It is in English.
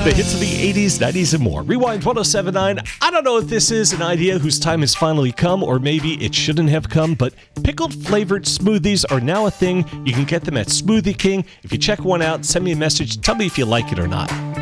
The hits of the 80s, 90s, and more. Rewind 1079. I don't know if this is an idea whose time has finally come, or maybe it shouldn't have come, but pickled flavored smoothies are now a thing. You can get them at Smoothie King. If you check one out, send me a message. Tell me if you like it or not.